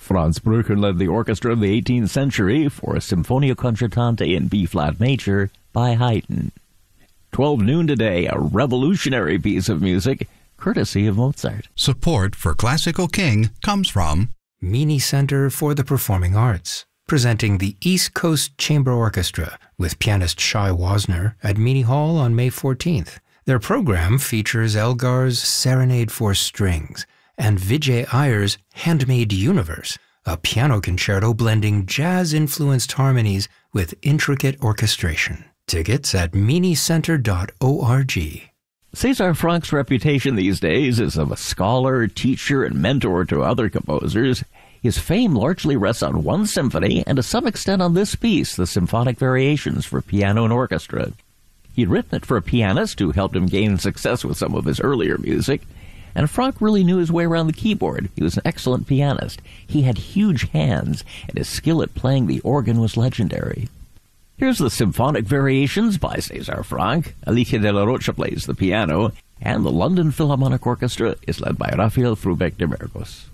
Franz Brücker led the orchestra of the 18th century for a Symphonia Concertante in B-flat major by Haydn. 12 noon today, a revolutionary piece of music, courtesy of Mozart. Support for Classical King comes from Meany Center for the Performing Arts, presenting the East Coast Chamber Orchestra with pianist Shai Wasner at Meany Hall on May 14th. Their program features Elgar's Serenade for Strings and Vijay Iyer's Handmade Universe, a piano concerto blending jazz-influenced harmonies with intricate orchestration. Tickets at meanycenter.org. César Franck's reputation these days is of a scholar, teacher, and mentor to other composers. His fame largely rests on one symphony and to some extent on this piece, the Symphonic Variations for piano and orchestra. He'd written it for a pianist who helped him gain success with some of his earlier music, and Franck really knew his way around the keyboard. He was an excellent pianist. He had huge hands, and his skill at playing the organ was legendary. Here's the Symphonic Variations by César Franck. Alicia de la Rocha plays the piano, and the London Philharmonic Orchestra is led by Rafael Frubeck de Burgos.